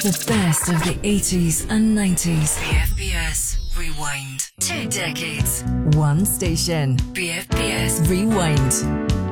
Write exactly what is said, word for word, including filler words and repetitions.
The best of the eighties and nineties. B F B S Rewind. Two decades. One station. B F B S Rewind.